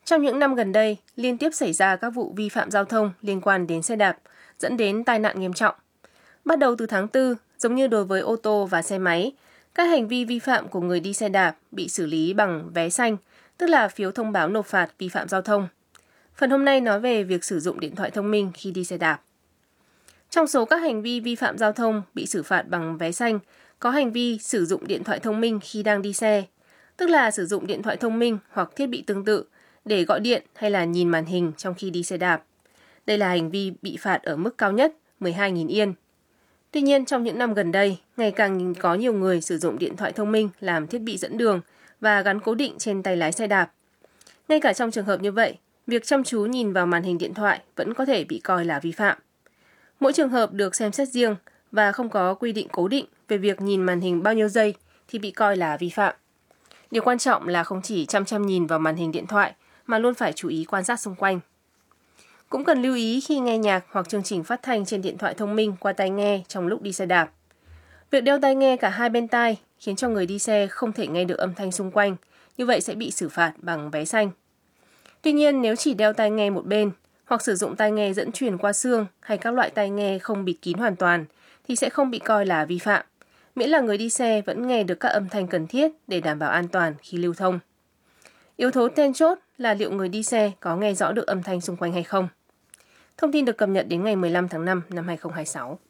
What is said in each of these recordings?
Trong những năm gần đây, liên tiếp xảy ra các vụ vi phạm giao thông liên quan đến xe đạp, dẫn đến tai nạn nghiêm trọng. Bắt đầu từ tháng 4, giống như đối với ô tô và xe máy, các hành vi vi phạm của người đi xe đạp bị xử lý bằng vé xanh, tức là phiếu thông báo nộp phạt vi phạm giao thông. Phần hôm nay nói về việc sử dụng điện thoại thông minh khi đi xe đạp. Trong số các hành vi vi phạm giao thông bị xử phạt bằng vé xanh, có hành vi sử dụng điện thoại thông minh khi đang đi xe, tức là sử dụng điện thoại thông minh hoặc thiết bị tương tự để gọi điện hay là nhìn màn hình trong khi đi xe đạp. Đây là hành vi bị phạt ở mức cao nhất 12.000 Yên. Tuy nhiên, trong những năm gần đây, ngày càng có nhiều người sử dụng điện thoại thông minh làm thiết bị dẫn đường và gắn cố định trên tay lái xe đạp. Ngay cả trong trường hợp như vậy, việc chăm chú nhìn vào màn hình điện thoại vẫn có thể bị coi là vi phạm. Mỗi trường hợp được xem xét riêng và không có quy định cố định về việc nhìn màn hình bao nhiêu giây thì bị coi là vi phạm. Điều quan trọng là không chỉ chăm nhìn vào màn hình điện thoại mà luôn phải chú ý quan sát xung quanh. Cũng cần lưu ý khi nghe nhạc hoặc chương trình phát thanh trên điện thoại thông minh qua tai nghe trong lúc đi xe đạp. Việc đeo tai nghe cả hai bên tai khiến cho người đi xe không thể nghe được âm thanh xung quanh, như vậy sẽ bị xử phạt bằng vé xanh. Tuy nhiên, nếu chỉ đeo tai nghe một bên hoặc sử dụng tai nghe dẫn truyền qua xương hay các loại tai nghe không bịt kín hoàn toàn thì sẽ không bị coi là vi phạm, miễn là người đi xe vẫn nghe được các âm thanh cần thiết để đảm bảo an toàn khi lưu thông. Yếu tố then chốt là liệu người đi xe có nghe rõ được âm thanh xung quanh hay không. Thông tin được cập nhật đến ngày 15 tháng 5 năm 2026.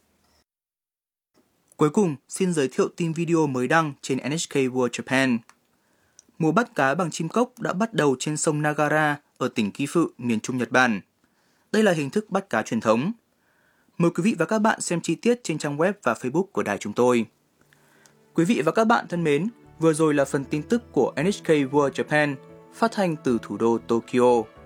Cuối cùng, xin giới thiệu tin video mới đăng trên NHK World Japan. Mùa bắt cá bằng chim cốc đã bắt đầu trên sông Nagara ở tỉnh Gifu, miền Trung Nhật Bản. Đây là hình thức bắt cá truyền thống. Mời quý vị và các bạn xem chi tiết trên trang web và Facebook của đài chúng tôi. Quý vị và các bạn thân mến, vừa rồi là phần tin tức của NHK World Japan phát thanh từ thủ đô Tokyo.